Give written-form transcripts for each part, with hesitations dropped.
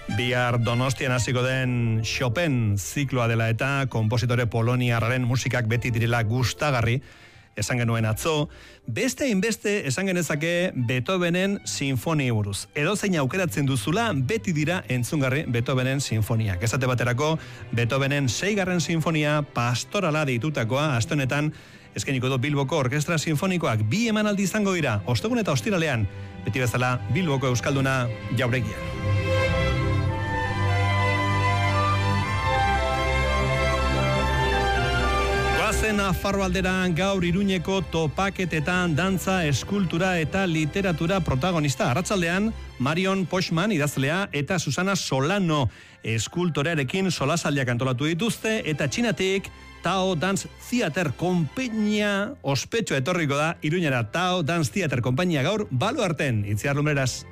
Bihar Donostian hasiko den Chopin zikloa dela eta konpositore poloniarraren musikak beti direla gustagarri, esan genuen atzo, beste hainbeste esan genezake Beethovenen sinfoni buruz. Edozein aukeratzen duzula, beti dira entzungarri Beethovenen sinfoniak. Esate baterako, Beethovenen 6. sinfonia pastorala deitutakoa, aste honetan, eskainiko du Bilboko Orkestra Sinfonikoak 2 emanaldi izango dira, ostegun eta ostiralean, beti bezala Bilboko Euskalduna Jauregian. Nafarro alderan gaur Iruñeko topaketetan dantza, eskultura eta literatura protagonista. Arratsaldean Marion Poschmann idazlea eta Susana Solano eskultorearekin solasaldiak antolatu dituzte eta Txinatik Tao Dance Theater konpainia ospetxo etorriko da Iruñera. Tao Dance Theater konpainia gaur Baluarten, Itziar Lumbreras.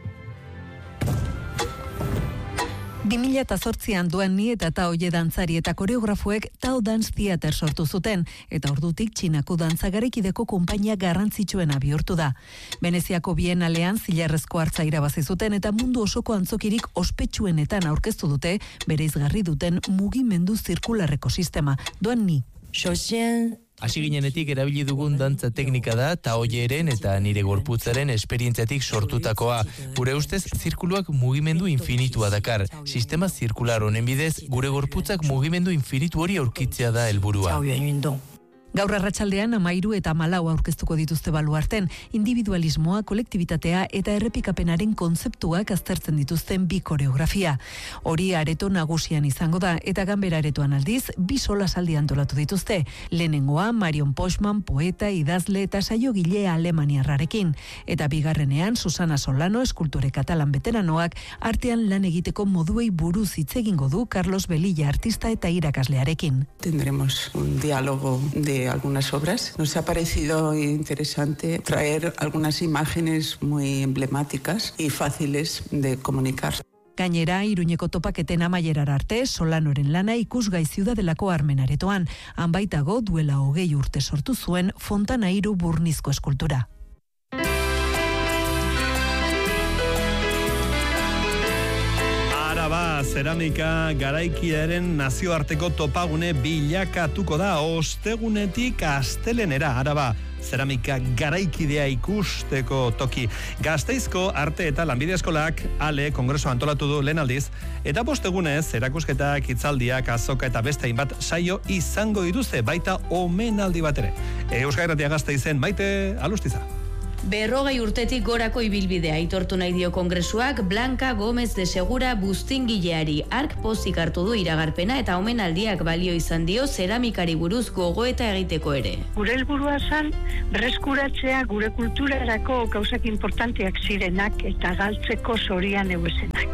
2008an Duanni eta Taoie dantzari eta koreografoek Tao Dance Theater sortu zuten, eta ordutik Txinako dantzagarekideko konpainia garrantzitsuena bihurtu da. Veneziako Bienalean zilarrezko hartza irabazi zuten eta mundu osoko antzokirik ospetsuenetan aurkeztu dute bereizgarri duten mugimendu zirkularreko sistema. Duanni. Hasi ginenetik erabili dugun dantza teknika da Taoieren eta nire gorputzaren esperientziatik sortutakoa. Gure ustez, zirkuluak mugimendu infinitua dakar. Sistema zirkular honen bidez, gure gorputzak mugimendu infinitu hori aurkitzea da helburua. Gaur arratsaldean 13 eta 14 aurkeztuko dituzte Baluarten, individualismoa, kolektibitatea eta errepikapenaren kontzeptuak aztertzen dituzten 2 koreografia. Hori areto nagusian izango da eta ganbera aretoan aldiz 2 solasaldi antolatu dituzte. Lehenengoa Marion Poschmann, poeta, idazle eta saiogile alemaniarrarekin, eta bigarrenean Susana Solano, eskultore katalan veteranoak, artean lan egiteko moduei buruz hitz egingo du Carlos Velilla, artista eta irakaslearekin. Tendremos un diálogo de algunas obras. Nos ha parecido interesante traer algunas imágenes muy emblemáticas y fáciles de comunicar. Gainera, Iruñeko topaketen amaierara arte, Solanoren lana ikusgai Ziudadelako Armenaretoan, han baitago duela 20 urte sortu zuen Fontanairu burnizko eskultura. Zeramika garaikiaren nazioarteko topagune bilakatuko da ostegunetik astelenera. Araba, zeramika garaikidea ikusteko toki. Gasteizko arte eta lanbide eskolak ale kongreso antolatu du lehen aldiz, eta bostegunez erakusketak, hitzaldiak, azoka eta beste hainbat saio izango dituzte, baita omenaldi bat ere. Euskal Irratia Gasteizen, Maite Alustiza. 40 urtetik gorako ibilbidea aitortu nahi dio kongresuak Blanca Gómez de Segura buztingileari. Ark pozik hartu du iragarpena eta omenaldiak balio izan dio zeramikari buruz gogoeta egiteko ere. Gure helburua zen berreskuratzea gure kulturarako gauzak importanteak zirenak eta galtzeko zorian eusenak.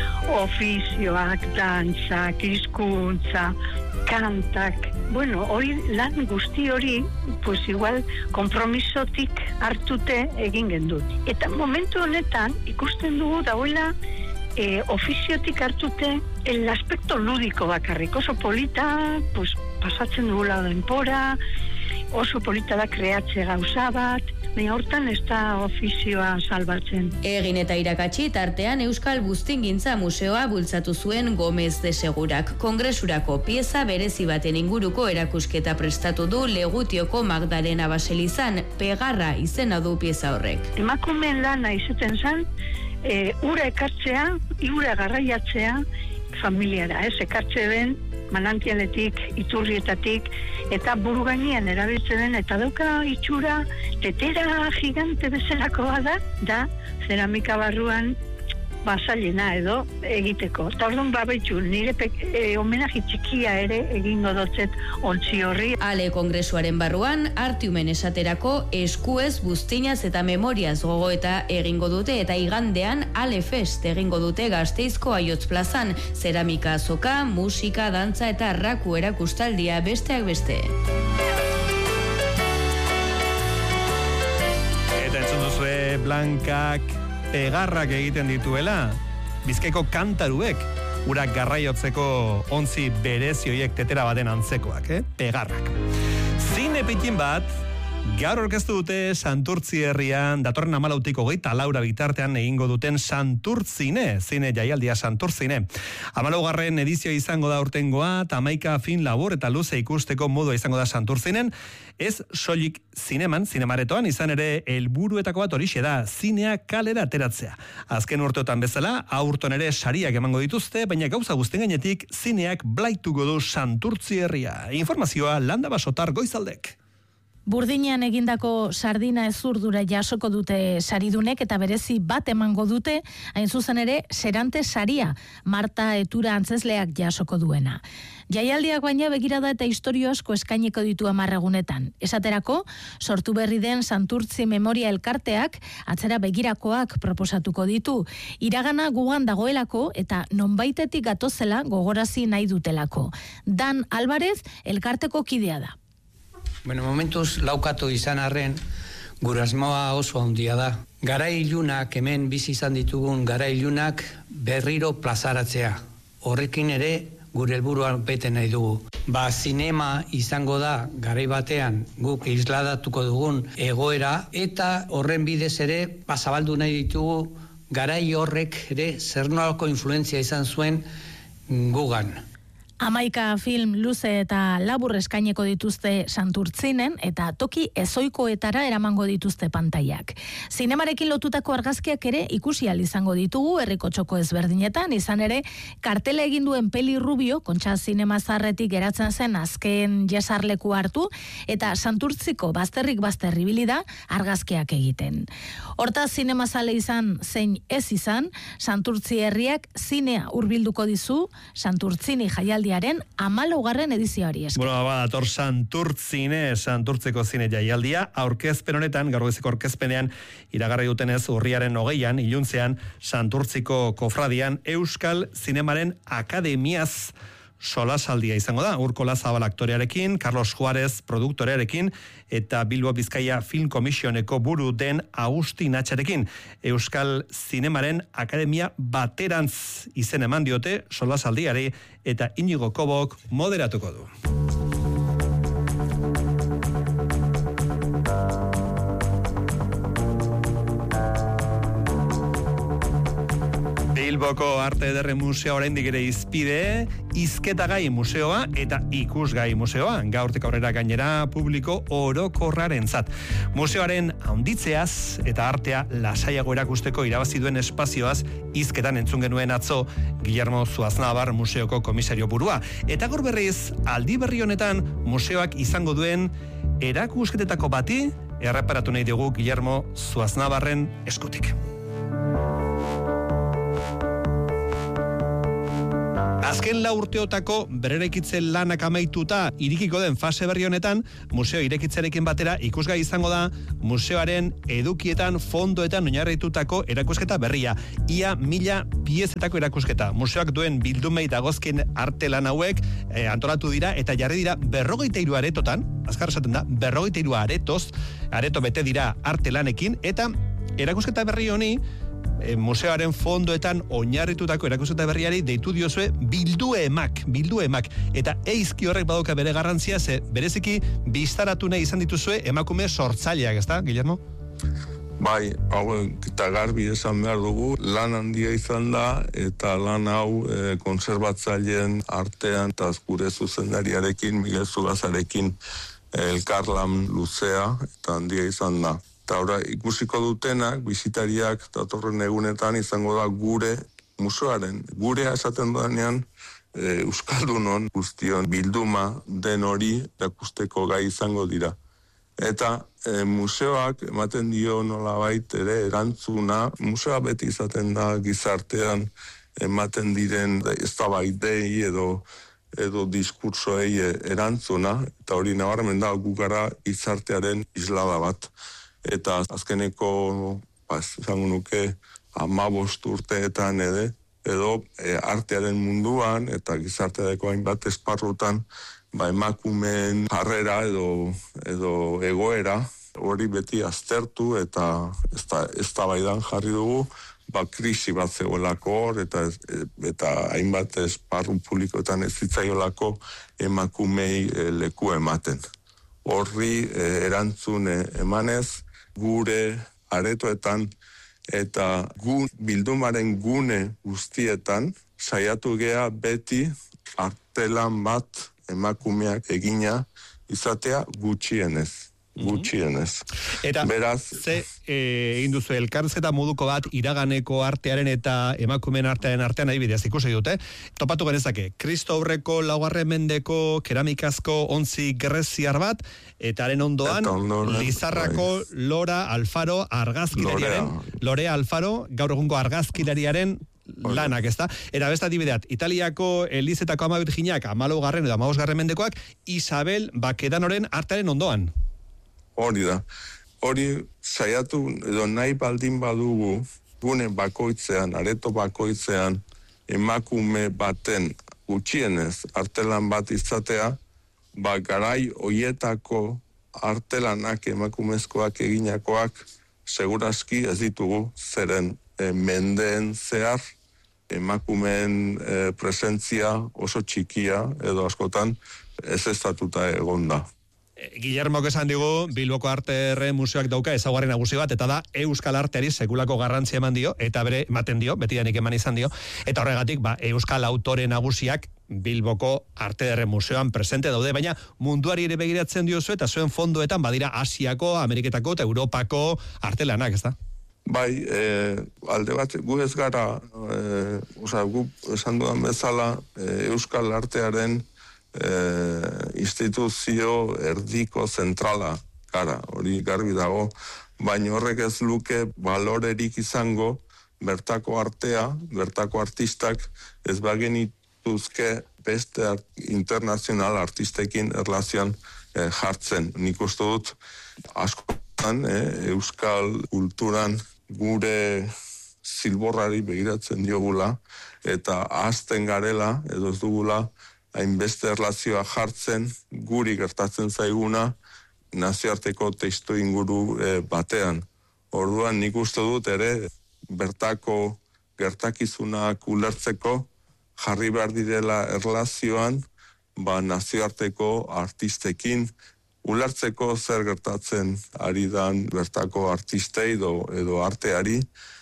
Ofizioak, dantzak, hizkuntza, kantak, hori lan guzti hori, pues igual kompromisotik hartute egin gendut. Eta momentu honetan ikusten dugu dagoela ofiziotik hartute el aspekto ludiko bakarrik. Oso polita, pues pasatzen dugula denpora, oso polita da kreatze gauza bat, baina hortan ez da ofizioa salbatzen. Egin eta irakatsi tartean Euskal Buztingintza Museoa bultzatu zuen Gómez de Segurak. Kongresurako pieza berezi baten inguruko erakusketa prestatu du Legutioko Magdalena Baselizan, Pegarra izena du pieza horrek. Emakumeen lana izaten zen, ura ekartzea, ura garraiatzea familiara, ekartze den manantialetik, iturrietatik, eta buru gainean erabiltzen den, eta dauka itxura, tetera gigante bezalakoa da zeramika barruan basailena edo egiteko. Eta orduan babetxu, nire homenaje txikia ere egingo dotzet ontzi horri. Ale kongresuaren barruan, artiumen esaterako eskuez, buztinaz eta memoriaz gogoeta egingo dute, eta igandean Ale Fest egingo dute Gasteizko Aiotz plazan, zeramika azoka, musika, dantza eta raku erakustaldia besteak beste. Eta entzun duzue Blankak pegarrak egiten dituela, Bizkaiko kantaruek, urak garraiotzeko ontzi berezi horiek tetera baten antzekoak, pegarrak. Zine pikin bat, Gaur orkestu dute Santurtzi herrian, datorren 14 hogeita laura bitartean egingo duten Santurtzine, zine jaialdia Santurtzine. 14. edizioa izango da urtengoa, tamaika film labur eta luze ikusteko modua izango da Santurtzinen, ez soilik zinemaretoan izan ere helburuetako bat horixe da, zinea kalera ateratzea. Azken urteotan bezala, aurton ere sariak emango dituzte, baina gauza guztien gainetik zineak blaituko du Santurtzi herria. Informazioa Landa Basotar Goizaldek. Burdinean egindako sardina ezurdura jasoko dute saridunek eta berezi bat emango dute, hain zuzen ere, Serante saria, Marta Etura antzesleak jasoko duena. Jaialdiak baina begirada eta historio asko eskainiko ditu 10 egunetan. Esaterako, sortu berri den Santurtzi Memoria Elkarteak atzera begirakoak proposatuko ditu. Iragana gugan dagoelako eta nonbaitetik gatozela gogorazi nahi dutelako. Dan Álvarez elkarteko kidea da. Bueno, momentuz laukatu izan arren, gure asmoa oso handia da. Garai ilunak, hemen bizi izan ditugun garai ilunak berriro plazaratzea. Horrekin ere gure helburua bete nahi dugu. Zinema izango da garai batean guk isladatuko dugun egoera eta horren bidez ere zabaldu nahi ditugu garai horrek ere zer nolako influentzia izan zuen gugan. 11 film luze eta labur eskaineko dituzte Santurtzinen eta toki ezoikoetara eramango dituzte pantaiak. Zinemarekin lotutako argazkiak ere ikusi ahal izango ditugu herriko txoko ezberdinetan, izan ere kartela egin duen Peli Rubio, Kontxa Zinema Zaharretik geratzen zen azken jesarleku hartu eta Santurtziko bazterrik bazter ibili da argazkiak egiten. Hortaz zinemazale izan zein ez izan, Santurtzi herriak zinea hurbilduko dizu Santurtzini jaialdiaren 14. edizioari esker. Bueno, dator Santurtzeko zine jaialdia, aurkezpen honetan, gaur goizeko aurkezpenean iragarri dutenez urriaren 20an, iluntzean, Santurtziko kofradian Euskal Zinemaren Akademiaz solasaldia izango da, Urkola Zabal aktorearekin, Carlos Juárez produktorearekin, eta Bilbo Bizkaia Film Komisioneko buru den Agustin Atxarekin. Euskal Zinemaren Akademia baterantz izen eman diote solasaldiari, eta Inigo Kobok moderatuko du. Bilboko Arte Ederre Museo oraindik ere izpide, Hizketagai Museoa eta Ikusgai Museoa, gaurtik aurrera gainera publiko orokorrarentzat. Museoaren handitzeaz eta artea lasaiago erakusteko irabazi duen espazioaz hizketan entzun genuen atzo Guillermo Zuaznabar museoko komisario burua. Eta gaur berriz, aldi berri honetan museoak izango duen erakusketetako bati erreparatu nahi dugu Guillermo Zuaznabarren eskutik. Azken 4 urteotako berrerekitze lanak amaituta irikiko den fase berri honetan, museo irekitzearekin batera ikusgai izango da museoaren edukietan, fondoetan oinarritutako erakusketa berria. Ia 1000 piezetako erakusketa. Museoak duen bildumei dagozkien arte lan hauek antolatu dira eta jarri dira 43 aretotan, azkar esaten da, 43 areto bete dira arte lanekin, eta erakusketa berri honi museoaren fondoetan oinarritutako erakusketa berriari deitu diozue bilduemak, eta eizki horrek badoka bere garrantzia, ze bereziki biztaratu nahi izan dituzue emakume sortzaileak, ezta, Guillermo? Bai, hau eta garbi esan behar dugu, lan handia izan da, eta lan hau konserbatzaileen artean eta gure zuzendariarekin, Miguel Zugazarekin elkarlan luzea eta handia izan da. Eta ora, ikusiko dutenak, bisitariak datorren egunetan izango da gure museoaren. Gurea esaten duanean, Euskaldunon guztion bilduma den hori erakusteko gai izango dira. Eta museoak ematen dio nolabait ere erantzuna, museoa beti izaten da gizartean ematen diren eztabaidei edo diskurtsoei erantzuna, eta hori nabarmen da gu gara gizartearen islada bat. Eta azkeneko, izango nuke, 15 urteetan edo artearen munduan eta gizarteako hainbat esparrutan emakumeen jarrera edo egoera hori beti aztertu eta eztabaidan jarri dugu, krisi bat zegoelako hor eta hainbat esparru publikoetan ez zitzaiolako emakumei leku ematen. horri erantzun emanez, gure aretoetan eta bildumaren gune guztietan saiatu gea beti artelan bat emakumeak egina izatea gutxienez. Eta beraz, ze egin duzu elkarrizketa moduko bat iraganeko artearen eta emakumeen artearen artean adibidez ikusi dute. Topatu genezake, Kristo aurreko 4. mendeko keramikazko ontzi greziar bat, eta haren ondoan Lizarrako Lorea Alfaro gaur egungo argazkilariaren lanak, ezta? Eta beste adibideat, Italiako Elizetako Ama Birjinak 14. edo 15. mendekoak Isabel Bakedanoren artearen ondoan. Hori da. Hori saiatu edo nahi baldin badugu gune bakoitzean, areto bakoitzean emakume baten gutxienez artelan bat izatea, garai hoietako artelanak emakumezkoak eginakoak segurazki ez ditugu, zeren mendeen zehar emakumeen presentzia oso txikia edo askotan ez estatuta egonda. Guillermok esan digu, Bilboko Arte Museoak dauka ezaugarri nagusi bat, eta da euskal arteari sekulako garrantzia eman dio, eta bere ematen dio, betidanik eman izan dio, eta horregatik, euskal autore nagusiak Bilboko Arte Museoan presente daude, baina munduari ere begiratzen diozu, eta zuen fondoetan badira Asiako, Ameriketako eta Europako artelanak, ez da? Bai, alde bat, gu ez gara, gu esan dudan bezala, euskal artearen instituzio erdiko zentrala gara, hori garbi dago, baina horrek ez luke balorerik izango bertako artea, bertako artistak ez bagenituzke beste internazional artistekin erlazioan jartzen. Nik uste dut askotan euskal kulturan gure zilborrari begiratzen diogula eta ahazten garela edo ez dugula hainbeste erlazioa jartzen guri gertatzen zaiguna nazioarteko testu inguru batean. Orduan nik uste dut ere bertako gertakizunak ulertzeko jarri behar direla erlazioan nazioarteko artistekin ulertzeko zer gertatzen ari dan bertako artistei edo arteari,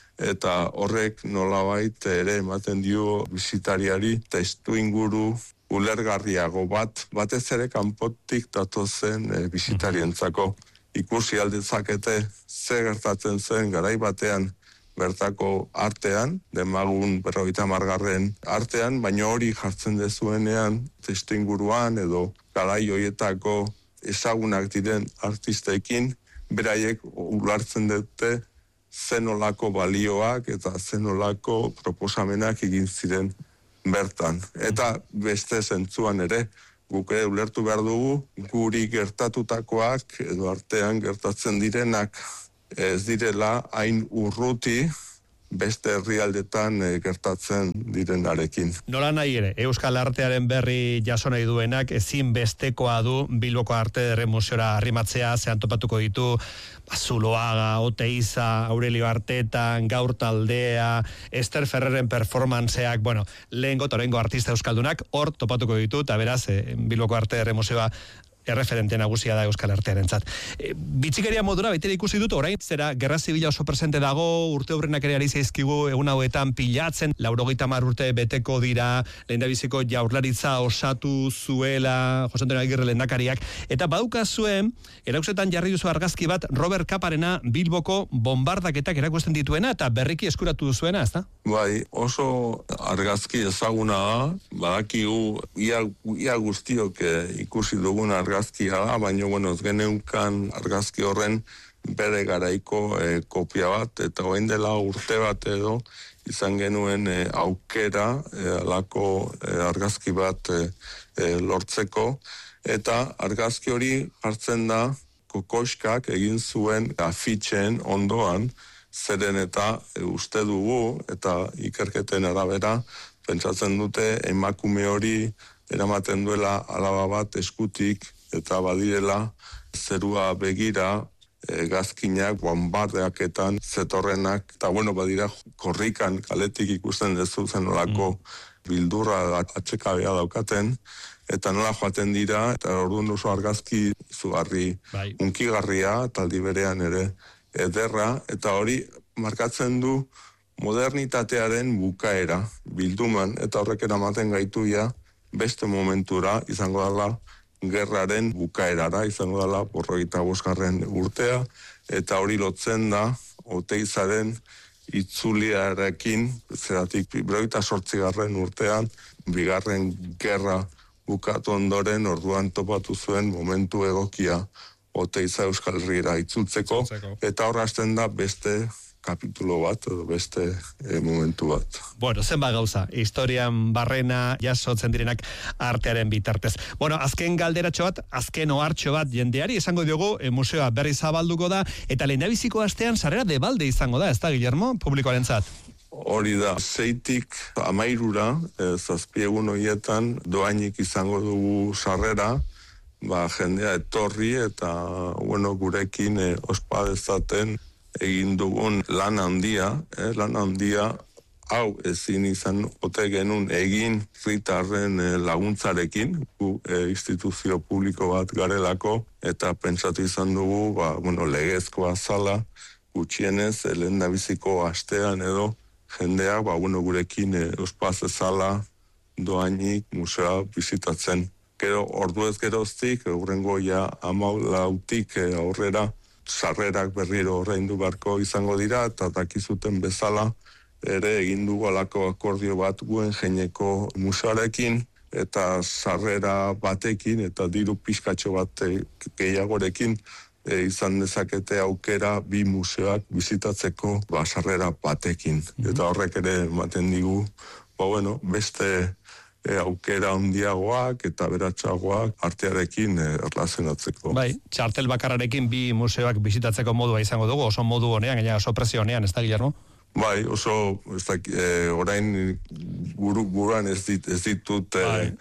eta horrek nolabait ere ematen dio bisitariari testu inguru ulergarriago batez ere kanpotik datozen bisitarientzako ikusi aldezakete ze gertatzen zen garai batean bertako artean, demagun 50. artean, baina hori jartzen dezuenean testu inguruan edo garai hoietako ezagunak diren artistekin, beraiek ulartzen dute zenolako balioak eta zenolako proposamenak egin ziren bertan. Eta beste zentzuan ere, guk ulertu behar dugu, guri gertatutakoak edo artean gertatzen direnak ez direla hain urruti beste herrialdetan gertatzen direnarekin. Nola nahi ere, euskal artearen berri jaso nahi duenak ezin bestekoa du Bilboko Arte Museora arrimatzea, zehan topatuko ditu Zuloaga, Oteiza, Aurelio Artetan, Gaur Taldea, Ester Ferreren performanceak, lehengo eta orengo artista euskaldunak, hor topatuko ditu, eta beraz, Bilboko Arte Museoa erreferente nagusia da euskal artearentzat. Bitxikeria modura baitere ikusi dut, orain zera gerra zibila oso presente dago, urte hurrenak ere ari zaizkigu egun hauetan pilatzen, 80 urte beteko dira, lehendabiziko jaurlaritza osatu zuela Jose Antonio Agirre lehendakariak, eta baduka zuen, erakusetan jarri duzu argazki bat Robert Kaparena Bilboko bombardaketak erakusten dituena, eta berriki eskuratu duzuena, ezta? Bai, oso argazki ezaguna da, badakigu ia guztiok ikusi dugun argazkia da, baina ez geneukan argazki horren bere garaiko kopia bat, eta orain dela urte bat edo izan genuen aukera alako argazki bat lortzeko, eta argazki hori jartzen da Kokoskak egin zuen afitxeen ondoan, zeren eta uste dugu, eta ikerketen arabera, pentsatzen dute emakume hori eramaten duela alaba bat eskutik, eta badirela zerua begira gazkinak, bombardeaketan zetorrenak, eta badira korrikan kaletik ikusten dezu zenolako bildurra atxekabea daukaten, eta nola joaten dira, eta orduan oso argazki izugarri unkigarria, taldi berean ere ederra, eta hori markatzen du modernitatearen bukaera bilduman, eta horrek eramaten gaituia beste momentura izango dela gerraren bukaerara, izango dela 45. urtea, eta hori lotzen da Oteizaren itzuliarekin, zeratik 58. urtean, bigarren gerra bukatu ondoren, orduan topatu zuen momentu egokia Oteiza Euskal Herriera itzultzeko, eta hor hasten da beste kapitulo bat, edo beste momentu bat. Bueno, zenba gauza, historian barrena jasotzen direnak artearen bitartez. Bueno, azken galderatxo bat, azken ohartxo bat jendeari, esango diogu, museoa berri zabalduko da, eta lehendabiziko astean sarrera debalde izango da, ez da, Guillermo, publikoarentzat? Hori da, 6-tik 13-ra, 7 egun horietan, doainik izango dugu sarrera, jendea etorri, eta, gurekin ospa dezaten, egin dugun lan handia hau ezin izan ote genuen egin herritarren laguntzarekin, instituzio publiko bat garelako, eta pentsatu izan dugu, legezkoa zala, gutxienez, lehendabiziko astean edo, jendeak, gurekin ospaz ezala doainik museoa bizitatzen. Gero, ordu ez geroztik, hurrengo 14 aurrera, sarrerak berriro ordaindu beharko izango dira, eta dakizuten bezala ere egin dugu alako akordio bat guen jeineko museoarekin, eta sarrera batekin, eta diru pixkatxo bat gehiagorekin, izan dezakete aukera 2 museoak bizitatzeko sarrera batekin. Eta horrek ere ematen digu, beste aukera handiagoak eta beratxagoak artearekin erlazionatzeko. Bai, txartel bakarrarekin 2 museoak bizitatzeko modua izango dugu, oso modu honean, oso presio honean, ez da, Guillermo? Bai, oso, orain buruan ez ditut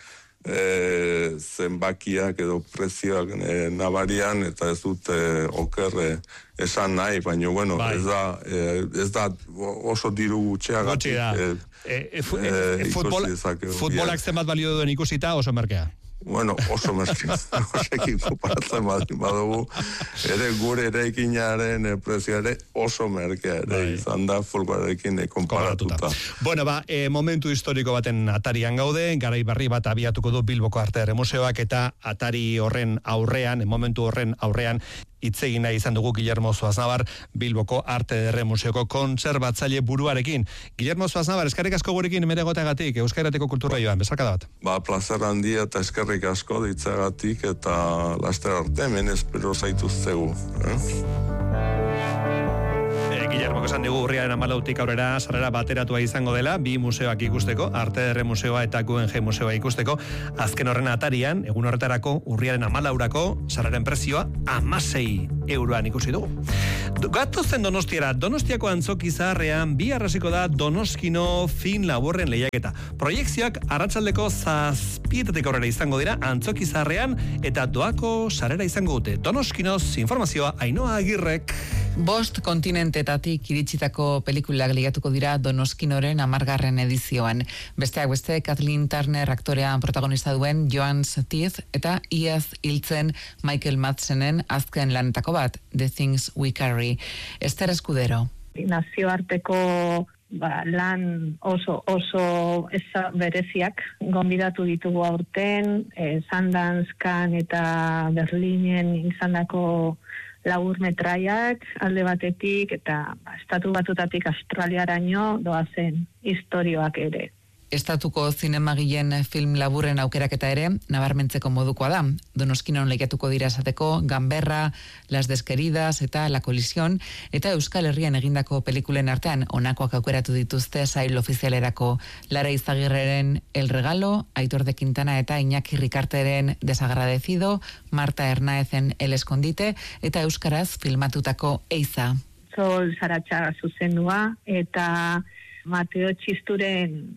zenbakiak edo prezioak nabarian, eta ez dut oker esan nahi, baina, ez da oso diru gutxeagatik. Futbolak zenbat balio duen ikusita oso merkea. Oso merkea. Osekin koparatzen badugu, ere gure eraikinaren prezioa ere oso merkea ere izan da futbolarekin konparatuta. Momentu historiko baten atarian gaude, garai berri bat abiatuko du Bilboko Arte Ederre Museoak, eta atari horren aurrean, momentu horren aurrean, itzegina izan dugu Guillermo Zuaznabar, Bilboko Arte Ederre Museoko kontserbatzaile buruarekin. Guillermo Zuaznabar, eskerrik asko gurekin emeregoteagatik, Euskairateko kultura joan, bezarkada bat. Plazer handia eta eskerrik asko ditzagatik, eta laster arte, hemen espero zaituztegu. Guillermo, esan digu urriaren 14 aurrera sarrera bateratua izango dela, 2 museoak ikusteko, Arte Ederre Museoa eta Guggenheim Museoa ikusteko, azken horren atarian, egun horretarako, urriaren 14-aurako, sarreren prezioa 16 euroan ikusi dugu. Gatozen Donostiara, Donostiako antzoki zaharrean, hasiko da Donoskino film laburren lehiaketa. Proiekzioak arratsaldeko 7 aurrera izango dira, antzoki zaharrean, eta doako sarrera izango dute. Donoskinoz informazioa Ainhoa Agirrek. 5 kontinentetatik iritsitako pelikulak ligatuko dira Donoskinoren 10. edizioan. Besteak beste, Kathleen Turner aktorea protagonista duen Joan Satiz eta iaz hiltzen Michael Madsenen azken lanetako bat, The Things We Carry. Ester Eskudero. Nazioarteko lan oso bereziak gonbidatu ditugu aurten, Sundance, Cannes eta Berlinen izandako labur metraiak alde batetik, eta estatu batutatik Australiaraino doazen istorioak ere. Estatuko zinemagileen film laburren aukeraketa ere nabarmentzeko modukoa da. Donoskinon lehiatuko dira esateko Gamberra, Las Desqueridas eta La Colisión, eta Euskal Herrian egindako pelikulen artean honakoak aukeratu dituzte sail ofizialerako Lara Izagirreren El Regalo, Aitor de Quintana eta Iñaki Ricarteren Desagradecido, Marta Hernaezen El Escondite eta euskaraz filmatutako Eiza. Sol Saratxaga zuzendua eta Mateo Txisturen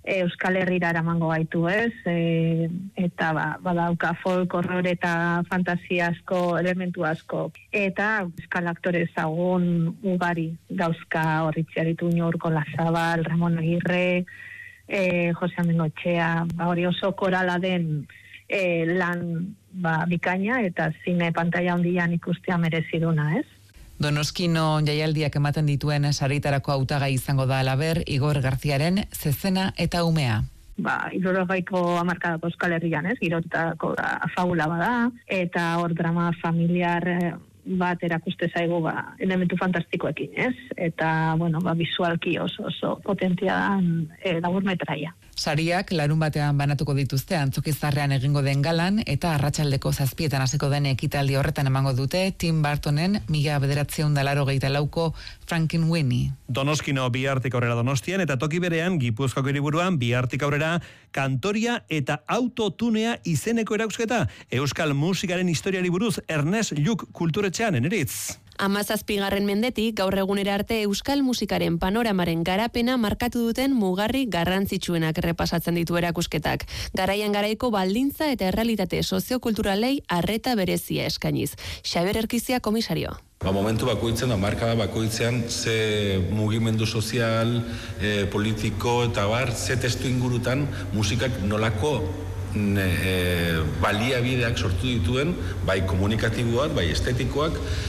Euskal Herrira eramango gaitu, ez? Eta badauka folk, horror eta fantasia asko, elementu asko. Eta euskal aktore ezagun ugari dauzka horritzia ditu Urko Lazabal, Ramon Agirre, Jose Amengoetxea, hori oso korala den lan bikaina eta zine pantalla handian ikustea mereziduna, ez? Donoskino jaialdiak ematen dituen saritarako hautagai izango da halaber Igor Garziaren Zezena eta Umea. 60ko hamarkadako Euskal Herrian, ez? Girotako fabula bada, eta hor drama familiar bat erakuste zaigu elementu fantastikoekin, ez? Eta, visualki oso potentia dan laburmetraia. Sariak larun batean banatuko dituzte Antzokizarrean egingo den galan eta arratsaldeko 7:00 hasiko den ekitaldi horretan emango dute Tim Burtonen 1984ko Frankenweenie. Donoskino bihartik aurrera Donostian eta toki berean Gipuzkoako hiriburuan bihartik aurrera kantoria eta autotunea izeneko erakusketa euskal musikaren historiari buruz Ernest Lluch kulturetxean Eneritz. 17. mendetik gaur egunera arte euskal musikaren panoramaren garapena markatu duten mugarri garrantzitsuenak errepasatzen ditu erakusketak. Garaian garaiko baldintza eta errealitate soziokulturalei arreta berezia eskainiz. Xabier Erkizia komisario. Momentu bakoitzen, markada bakoitzean, ze mugimendu sozial, politiko eta ze testu ingurutan musikak nolako baliabideak sortu dituen, bai komunikatiboak, bai estetikoak,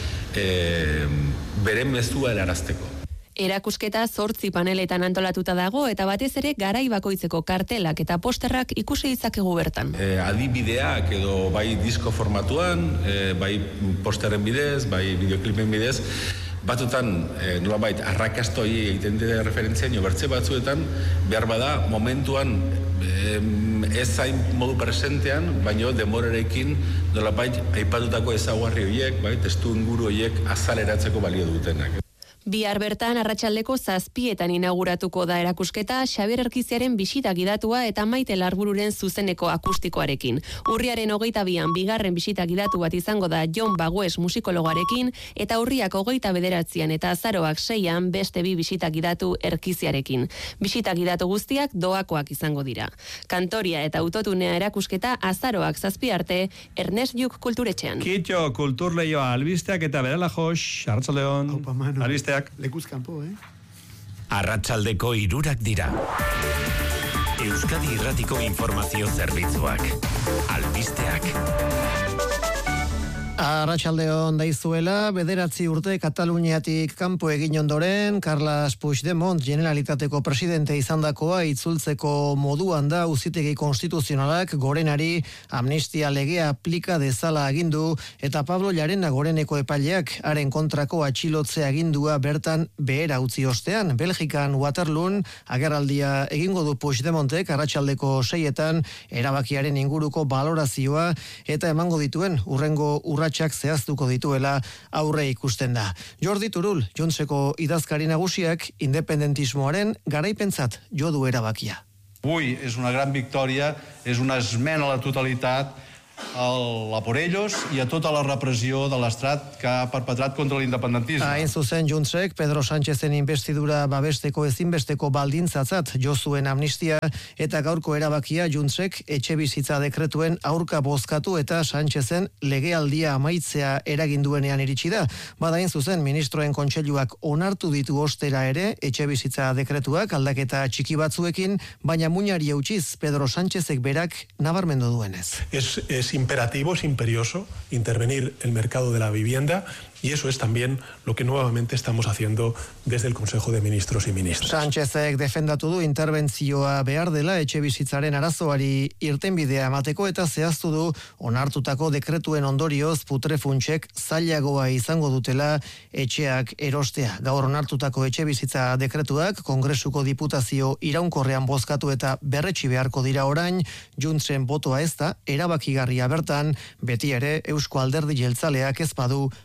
beren mezua helarazteko. Erakusketa 8 paneletan antolatuta dago eta batez ere garai bakoitzeko kartelak eta posterrak ikusi ditzakegu bertan. Adibideak edo bai disko formatuan, bai posterren bidez, bai bideoklipen bidez, batutan nolabait arrakastoi egiten dira referentzia, bertze batzuetan behar bada momentuan ez zain modu presentean, baino demorarekin nolabait aipatutako ezaugarri horiek, bai, testu inguru horiek azaleratzeko balio dutenak. Bihar bertan arratsaldeko 7:00 inauguratuko da erakusketa Xabier Erkiziaren bisita gidatua eta Maite Larbururen zuzeneko akustikoarekin. Urriaren 22an bigarren bisita gidatu bat izango da Jon Bagues musikologoarekin eta urriak 29an eta azaroak 6an beste 2 bisita gidatu Erkiziarekin. Bisita gidatu guztiak doakoak izango dira. Kantoria eta autotunea erakusketa azaroak 7 arte Ernest Lluch kulturetxean. Kitxo kulturleioa albisteak eta berala jos, Arratsaldeon. Albisteak. Lekuz kanpo, Arratsaldeko 3 dira. Euskadi Irratiko informazio zerbitzuak. Albisteak. Arratsaldeon daizuela, 9 urte Kataluniatik kanpo egin ondoren, Carles Puigdemont Generalitateko presidente izandakoa itzultzeko moduan da Auzitegi Konstituzionalak Gorenari amnistia legea aplika dezala agindu eta Pablo Llarena Goreneko epaileak haren kontrako atxilotze agindua bertan behera utzi ostean. Belgikan Waterloon agerraldia egingo du Puigdemontek arratsaldeko 6etan erabakiaren inguruko balorazioa eta emango dituen urrengo urratsak zehaztuko dituela aurre ikusten da. Jordi Turul, Juntseko idazkari nagusiak independentismoaren garaipentzat jo du erabakia. Avui és una gran victòria, és una esmena a la totalitat a por ellos i a tota la repressió de l'Estat que ha perpetrat contra l'independentisme. Hain zuzen Juntsek Pedro Sánchezen investidura babesteko ezinbesteko baldintzatzat jo zuen amnistia eta gaurko erabakia Juntsek etxe bizitza dekretuen aurka bozkatu eta Sánchezen legealdia amaitzea eraginduenean iritsi da. Bada hain zuzen ministroen kontseiluak onartu ditu ostera ere etxe bizitza dekretuak aldaketa txiki batzuekin, baina muinari eutxiz Pedro Sánchezek berak nabarmendu duenez. Es imperativo, es imperioso intervenir el mercado de la vivienda y eso es también lo que nuevamente estamos haciendo desde el Consejo de Ministros y Ministras. Sánchezek defendatu du interbentzioa behar dela etxe bizitzaren arazoari irtenbidea emateko eta zehaztu du onartutako dekretuen ondorioz putrefuntsek zailagoa izango dutela etxeak erostea. Gaur onartutako etxe bizitza dekretuak Kongresuko Diputazio iraunkorrean bozkatu eta berretsi beharko dira orain, Juntsen botoa ez da erabakigarria bertan, beti ere Eusko Alderdi Jeltzaleak ez badu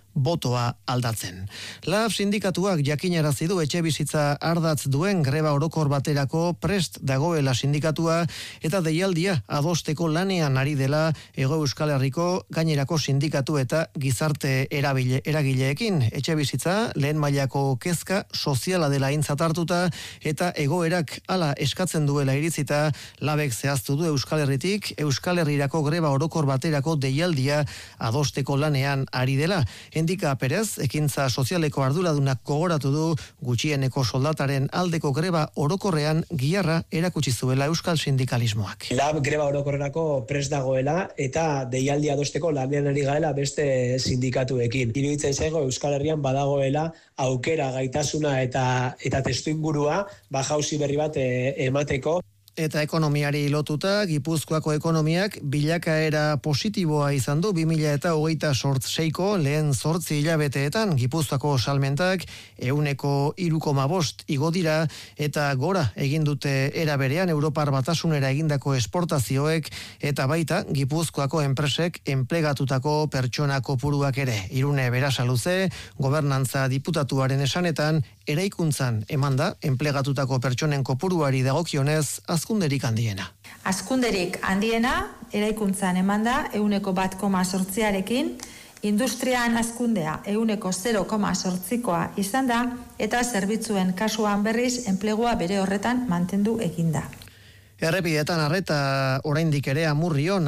botoa aldatzen. LAB sindikatuak jakinarazi du etxebizitza ardatz duen greba orokor baterako prest dagoela sindikatua eta deialdia adosteko lanean ari dela Hego Euskal Herriko gainerako sindikatu eta gizarte eragileekin. Etxebizitza lehen mailako kezka soziala dela aintzat hartuta eta egoerak hala eskatzen duela iritzita LABek zehaztu du Euskal Herritik Euskal Herrirako greba orokor baterako deialdia adosteko lanean ari dela. Endika Perez, ekintza sozialeko arduradunak gogoratu du gutxieneko soldataren aldeko greba orokorrean giharra erakutsi zuela euskal sindikalismoak. LAB greba orokorrerako prest dagoela eta deialdia adosteko lanean ari garela beste sindikatuekin. Iruditzen zaigu Euskal Herrian badagoela aukera, gaitasuna eta testuingurua jauzi berri bat emateko. Eta ekonomiari lotuta, Gipuzkoako ekonomiak bilakaera positiboa izan du 2026ko lehen 8 hilabeteetan. Gipuzkoako salmentak 3,5% igo dira eta gora egin dute era berean Europar Batasunera egindako esportazioek eta baita Gipuzkoako enpresek enplegatutako pertsona kopuruak ere. Irune Berasaluze, gobernantza diputatuaren esanetan, eraikuntzan emanda enplegatutako pertsonen kopuruari dagokionez azkunderik handiena. Azkunderik handiena eraikuntzan emanda 1,8%arekin, industrian azkundea 0,8%koa izan da eta zerbitzuen kasuan berriz enplegua bere horretan mantendu eginda. Errepidetan arreta oraindik ere Amurrion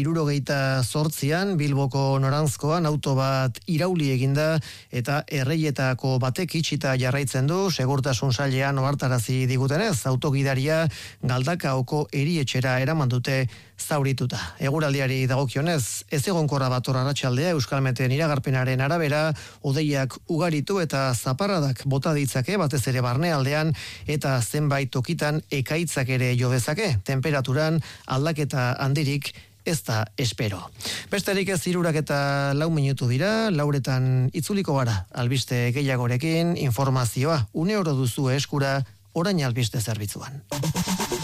AP78an Bilboko noranzkoan auto bat irauli eginda eta Erreietako batek itxita jarraitzen du, segurtasun sailean ohartarazi digutenez, autogidaria Galdakaoko erietxera eraman dute zaurituta. Eguraldiari dagokionez, ezegonkorra dator arratsaldea Euskalmeten iragarpenaren arabera, hodeiak ugaritu eta zaparradak bota ditzake batez ere barnealdean eta zenbait tokitan ekaitzak ere jo dezake. Temperaturan aldaketa handirik ez da espero. Besterik ez 3:04 minutu dira, 4etan itzuliko gara albiste gehiagorekin, informazioa une oro duzu eskura orain albiste zerbitzuan.